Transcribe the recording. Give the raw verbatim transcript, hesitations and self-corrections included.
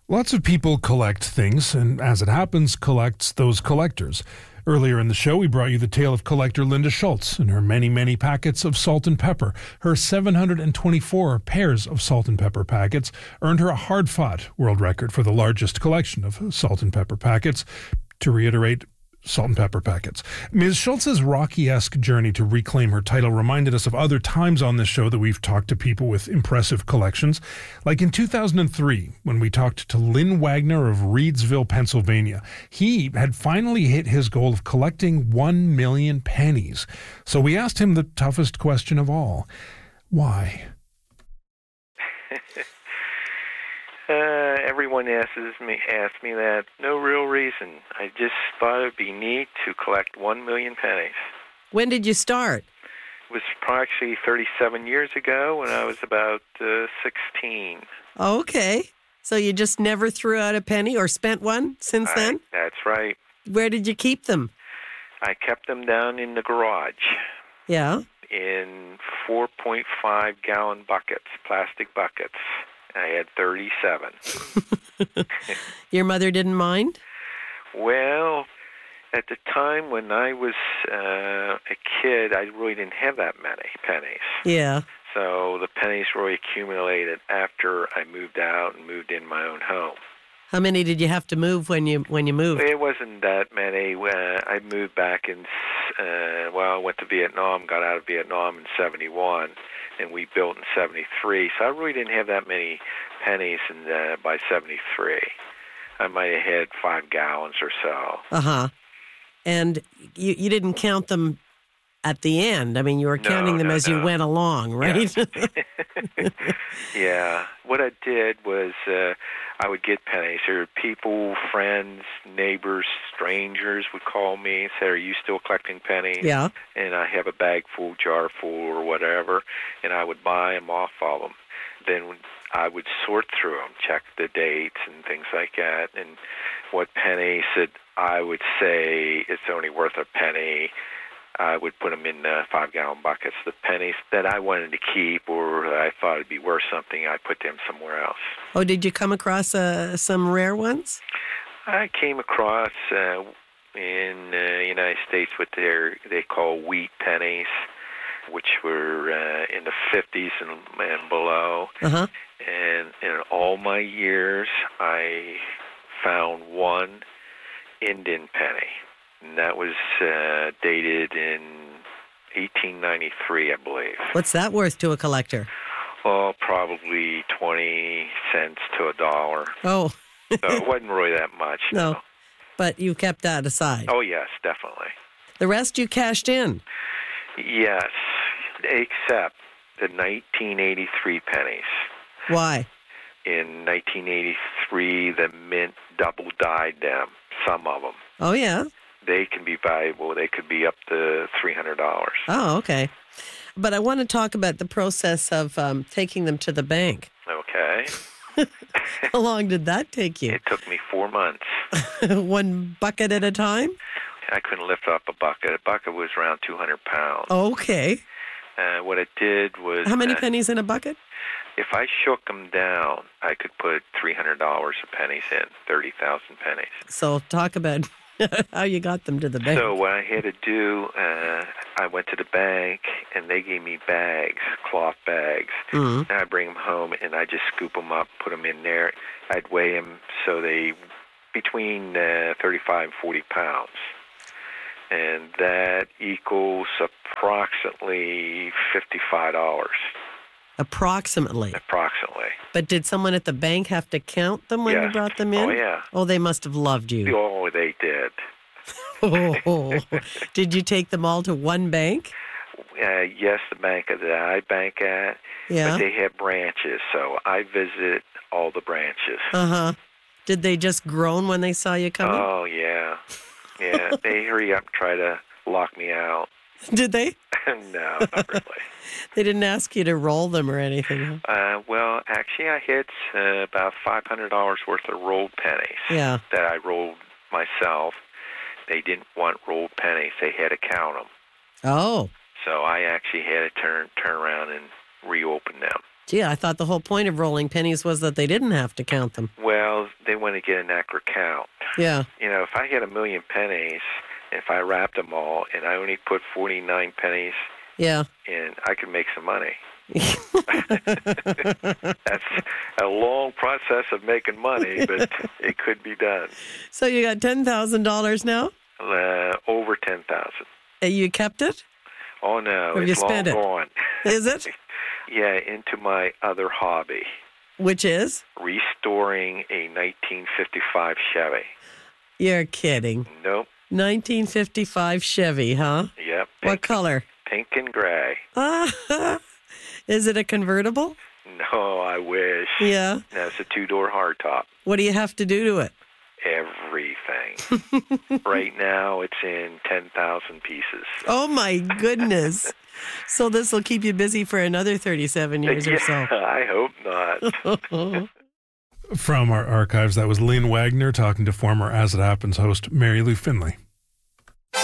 Lots of people collect things, and as it happens, collects those collectors. Earlier in the show, we brought you the tale of collector Linda Schultz and her many, many packets of salt and pepper. Her seven hundred twenty-four pairs of salt and pepper packets earned her a hard-fought world record for the largest collection of salt and pepper packets. To reiterate, salt and pepper packets. Miz Schultz's Rocky-esque journey to reclaim her title reminded us of other times on this show that we've talked to people with impressive collections. Like in two thousand three, when we talked to Lynn Wagner of Reedsville, Pennsylvania. He had finally hit his goal of collecting one million pennies. So we asked him the toughest question of all. Why? Uh, everyone asks me asks me that. No real reason. I just thought it'd be neat to collect one million pennies. When did you start? It was actually thirty-seven years ago when I was about uh, sixteen. Okay. So you just never threw out a penny or spent one since I, then? That's right. Where did you keep them? I kept them down in the garage. Yeah. In four point five gallon buckets, plastic buckets. I had thirty-seven. Your mother didn't mind? Well, at the time when I was uh, a kid, I really didn't have that many pennies. Yeah. So the pennies really accumulated after I moved out and moved in my own home. How many did you have to move when you when you moved? It wasn't that many. Uh, I moved back in, uh, well, I went to Vietnam, got out of Vietnam in seventy-one, and we built in seventy-three. So I really didn't have that many pennies in, uh, by seventy-three. I might have had five gallons or so. Uh-huh. And you, you didn't count them at the end. I mean, you were No, counting them no, as no. you went along, right? Yeah. Yeah. What I did was uh, I would get pennies. There were people, friends, neighbors, strangers would call me and say, "Are you still collecting pennies?" Yeah. And I have a bag full, jar full, or whatever, and I would buy them off of them. Then I would sort through them, check the dates and things like that, and what pennies that I would say it's only worth a penny, I would put them in uh, five-gallon buckets. The pennies that I wanted to keep or I thought would be worth something, I put them somewhere else. Oh, did you come across uh, some rare ones? I came across uh, in the uh, United States what they're, they call wheat pennies, which were uh, in the fifties and, and below. Uh-huh. And in all my years, I found one Indian penny. And that was uh, dated in eighteen ninety-three, I believe. What's that worth to a collector? Oh, probably twenty cents to a dollar. Oh. So it wasn't really that much. No. No. But you kept that aside. Oh, yes, definitely. The rest you cashed in. Yes, except the nineteen eighty-three pennies. Why? In nineteen eighty-three, the mint double-dyed them, some of them. Oh, yeah? They can be valuable. They could be up to three hundred dollars. Oh, okay. But I want to talk about the process of um, taking them to the bank. Okay. How long did that take you? It took me four months. One bucket at a time? I couldn't lift up a bucket. A bucket was around two hundred pounds. Okay. Uh, what I did was... How many uh, pennies in a bucket? If I shook them down, I could put three hundred dollars of pennies in, thirty thousand pennies. So talk about how you got them to the bank. So what I had to do, uh, I went to the bank, and they gave me bags, cloth bags. Mm-hmm. And I bring them home, and I just scoop them up, put them in there. I'd weigh them so they between uh, thirty-five and forty pounds. And that equals approximately fifty-five dollars. Approximately. Approximately. But did someone at the bank have to count them when Yes. you brought them in? Oh, yeah. Oh, they must have loved you. Oh, they did. Oh, did you take them all to one bank? Uh, yes, the bank that I bank at. Yeah. But they have branches, so I visit all the branches. Uh-huh. Did they just groan when they saw you coming? Oh, yeah. Yeah, they hurry up and try to lock me out. Did they? No, not really. They didn't ask you to roll them or anything? Uh, well, actually, I hit uh, about five hundred dollars worth of rolled pennies Yeah. that I rolled myself. They didn't want rolled pennies. They had to count them. Oh. So I actually had to turn turn around and reopen them. Gee, I thought the whole point of rolling pennies was that they didn't have to count them. Well, they want to get an accurate count. Yeah. You know, if I had a million pennies, if I wrapped them all, and I only put forty-nine pennies Yeah. in, I could make some money. That's a long process of making money, but it could be done. So you got ten thousand dollars now? Uh, over ten thousand. And you kept it? Oh, no, Or you it's long spent it? gone. Is it? Yeah, into my other hobby, Which is? restoring a nineteen fifty-five Chevy. You're kidding. Nope. nineteen fifty-five Chevy, huh? Yep. What Pink, color? pink and gray. Ah, is it a convertible? No, I wish. Yeah. No, it's a two-door hardtop. What do you have to do to it? Everything. Right now, it's in ten thousand pieces. Oh, my goodness. So this will keep you busy for another thirty-seven years yeah, or so. I hope not. From our archives, that was Lynn Wagner talking to former As It Happens host Mary Lou Finley.